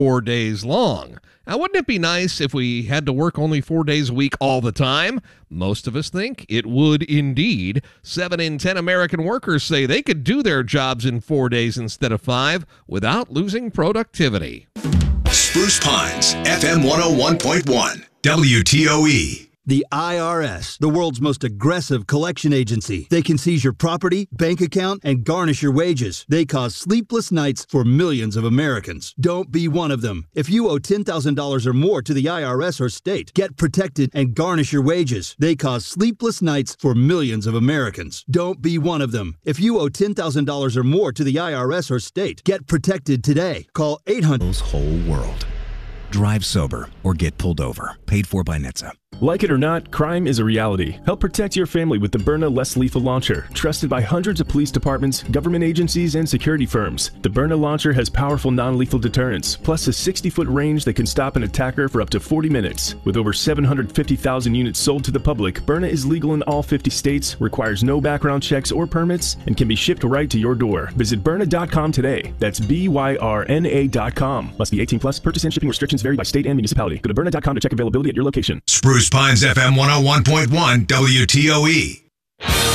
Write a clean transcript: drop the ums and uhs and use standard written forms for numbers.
4 days long. Now, wouldn't it be nice if we had to work only 4 days a week all the time? Most of us think it would indeed. 7 in 10 American workers say they could do their jobs in 4 days instead of 5 without losing productivity. Spruce Pines, FM 101.1, WTOE. The IRS, the world's most aggressive collection agency. They can seize your property, bank account, and garnish your wages. They cause sleepless nights for millions of Americans. Don't be one of them. If you owe $10,000 or more to the IRS or state, get protected and garnish your wages. They cause sleepless nights for millions of Americans. Don't be one of them. If you owe $10,000 or more to the IRS or state, get protected today. Call 800. Whole world. Drive sober or get pulled over. Paid for by NHTSA. Like it or not, crime is a reality. Help protect your family with the Byrna Less Lethal Launcher, trusted by hundreds of police departments, government agencies, and security firms. The Byrna launcher has powerful non-lethal deterrence, plus a 60-foot range that can stop an attacker for up to 40 minutes. With over 750,000 units sold to the public, Byrna is legal in all 50 states, requires no background checks or permits, and can be shipped right to your door. Visit Byrna.com today. That's BYRNA.com. Must be 18 plus. Purchase and shipping restrictions vary by state and municipality. Go to Byrna.com to check availability at your location. Spruce Pines, FM 101.1, WTOE.